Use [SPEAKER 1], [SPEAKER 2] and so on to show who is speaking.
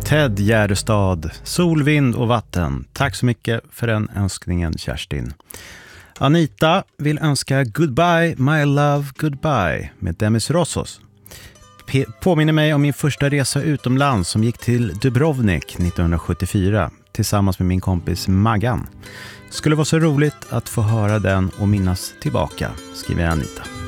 [SPEAKER 1] Ted Gärdestad, sol, vind och vatten. Tack så mycket för den önskningen, Kerstin. Anita vill önska Goodbye My Love Goodbye med Demis Rossos. Påminner mig om min första resa utomlands som gick till Dubrovnik 1974 tillsammans med min kompis Maggan. Skulle vara så roligt att få höra den och minnas tillbaka, skriver Anita.